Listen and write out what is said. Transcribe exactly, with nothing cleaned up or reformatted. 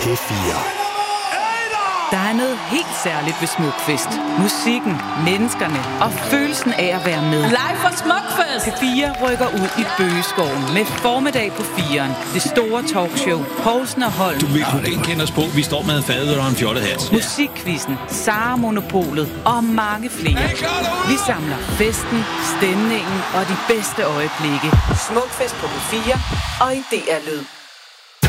P fire. Der er noget helt særligt ved Smukfest. Musikken, menneskerne og følelsen af at være med. Live fra Smukfest! P fire rykker ud i Bøgeskoven med formiddag på firen. Det store talkshow, Poulsen og Holm. Du vil kunne genkende os på, vi står med en fadøl og en fjollet hat. Musikquizzen, Sara Monopolet og mange flere. Vi samler festen, stemningen og de bedste øjeblikke. Smukfest på P fire og i D R Lyd.